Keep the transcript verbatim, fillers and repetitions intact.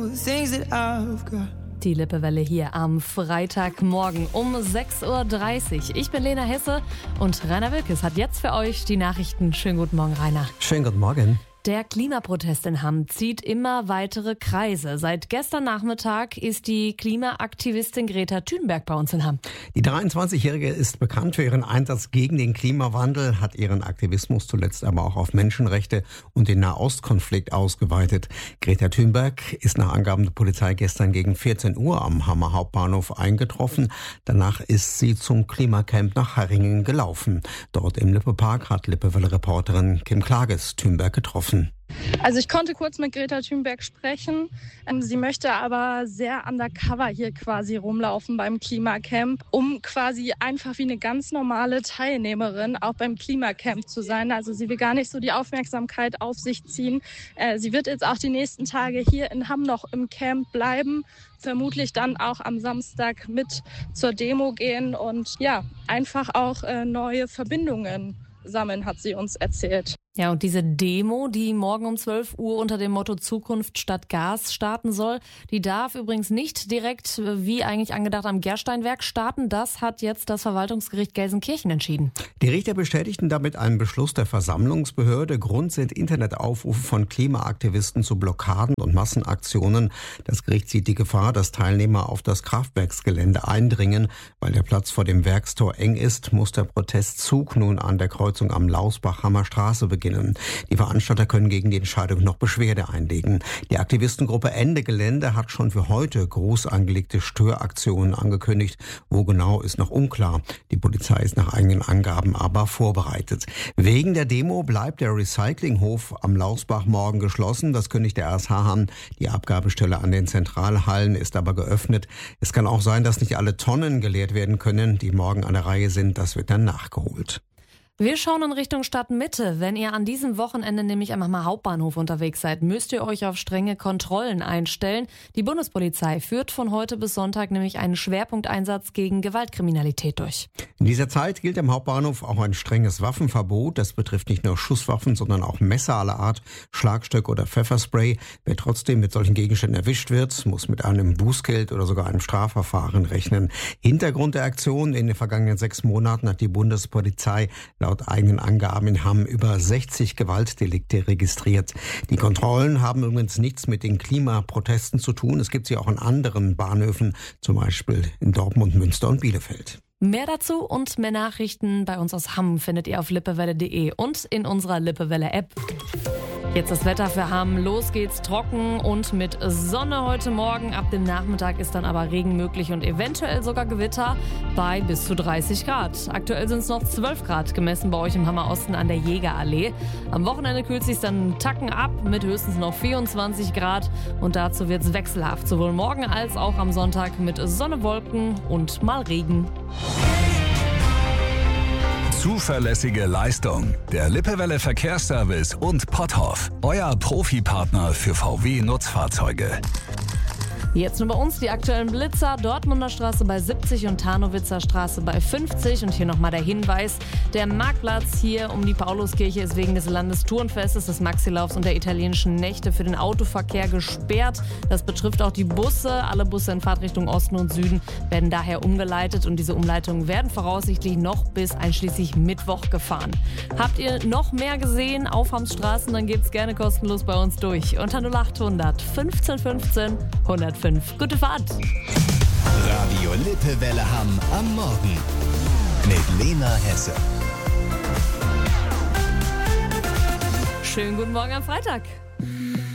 Die Lippewelle hier am Freitagmorgen um sechs Uhr dreißig. Ich bin Lena Hesse und Rainer Wilkes hat jetzt für euch die Nachrichten. Schönen guten Morgen, Rainer. Schönen guten Morgen. Der Klimaprotest in Hamm zieht immer weitere Kreise. Seit gestern Nachmittag ist die Klimaaktivistin Greta Thunberg bei uns in Hamm. Die dreiundzwanzigjährige ist bekannt für ihren Einsatz gegen den Klimawandel, hat ihren Aktivismus zuletzt aber auch auf Menschenrechte und den Nahostkonflikt ausgeweitet. Greta Thunberg ist nach Angaben der Polizei gestern gegen vierzehn Uhr am Hammer Hauptbahnhof eingetroffen. Danach ist sie zum Klimacamp nach Harringen gelaufen. Dort im Lippe-Park hat Lippewelle-Reporterin Kim Klages Thunberg getroffen. Also ich konnte kurz mit Greta Thunberg sprechen. Sie möchte aber sehr undercover hier quasi rumlaufen beim Klimacamp, um quasi einfach wie eine ganz normale Teilnehmerin auch beim Klimacamp zu sein. Also sie will gar nicht so die Aufmerksamkeit auf sich ziehen. Sie wird jetzt auch die nächsten Tage hier in Hamm noch im Camp bleiben, vermutlich dann auch am Samstag mit zur Demo gehen und ja, einfach auch neue Verbindungen sammeln, hat sie uns erzählt. Ja, und diese Demo, die morgen um zwölf Uhr unter dem Motto Zukunft statt Gas starten soll, die darf übrigens nicht direkt, wie eigentlich angedacht, am Gersteinwerk starten. Das hat jetzt das Verwaltungsgericht Gelsenkirchen entschieden. Die Richter bestätigten damit einen Beschluss der Versammlungsbehörde. Grund sind Internetaufrufe von Klimaaktivisten zu Blockaden und Massenaktionen. Das Gericht sieht die Gefahr, dass Teilnehmer auf das Kraftwerksgelände eindringen. Weil der Platz vor dem Werkstor eng ist, muss der Protestzug nun an der Kreuzung am Lausbach-Hammer Straße beginnen. Die Veranstalter können gegen die Entscheidung noch Beschwerde einlegen. Die Aktivistengruppe Ende Gelände hat schon für heute groß angelegte Störaktionen angekündigt. Wo genau, ist noch unklar. Die Polizei ist nach eigenen Angaben aber vorbereitet. Wegen der Demo bleibt der Recyclinghof am Lausbach morgen geschlossen. Das kündigt der R S H an. Die Abgabestelle an den Zentralhallen ist aber geöffnet. Es kann auch sein, dass nicht alle Tonnen geleert werden können, die morgen an der Reihe sind. Das wird dann nachgeholt. Wir schauen in Richtung Stadtmitte. Wenn ihr an diesem Wochenende nämlich am Hammer Hauptbahnhof unterwegs seid, müsst ihr euch auf strenge Kontrollen einstellen. Die Bundespolizei führt von heute bis Sonntag nämlich einen Schwerpunkteinsatz gegen Gewaltkriminalität durch. In dieser Zeit gilt am Hauptbahnhof auch ein strenges Waffenverbot. Das betrifft nicht nur Schusswaffen, sondern auch Messer aller Art, Schlagstöcke oder Pfefferspray. Wer trotzdem mit solchen Gegenständen erwischt wird, muss mit einem Bußgeld oder sogar einem Strafverfahren rechnen. Hintergrund der Aktion: in den vergangenen sechs Monaten hat die Bundespolizei laut eigenen Angaben in Hamm über sechzig Gewaltdelikte registriert. Die Kontrollen haben übrigens nichts mit den Klimaprotesten zu tun. Es gibt sie auch in anderen Bahnhöfen, zum Beispiel in Dortmund, Münster und Bielefeld. Mehr dazu und mehr Nachrichten bei uns aus Hamm findet ihr auf lippewelle punkt de und in unserer Lippewelle-App. Jetzt das Wetter für Hamm. Los geht's trocken und mit Sonne heute Morgen. Ab dem Nachmittag ist dann aber Regen möglich und eventuell sogar Gewitter bei bis zu dreißig Grad. Aktuell sind es noch zwölf Grad gemessen bei euch im Hammer Osten an der Jägerallee. Am Wochenende kühlt es sich dann einen Tacken ab mit höchstens noch vierundzwanzig Grad. Und dazu wird es wechselhaft, sowohl morgen als auch am Sonntag mit Sonne, Wolken und mal Regen. Zuverlässige Leistung. Der Lippewelle Verkehrsservice und Potthoff. Euer Profipartner für V W-Nutzfahrzeuge. Jetzt nur bei uns die aktuellen Blitzer. Dortmunder Straße bei siebzig und Tarnowitzer Straße bei fünfzig. Und hier nochmal der Hinweis: Der Marktplatz hier um die Pauluskirche ist wegen des Landestourenfestes, des Maxilaufs und der italienischen Nächte für den Autoverkehr gesperrt. Das betrifft auch die Busse. Alle Busse in Fahrtrichtung Osten und Süden werden daher umgeleitet. Und diese Umleitungen werden voraussichtlich noch bis einschließlich Mittwoch gefahren. Habt ihr noch mehr gesehen auf Hamms Straßen, dann gebt's gerne kostenlos bei uns durch. Unter null acht hundert fünfzehn fünfzehn hundertfünf. Gute Fahrt! Radio Lippewelle Hamm am Morgen mit Lena Hesse. Schönen guten Morgen am Freitag.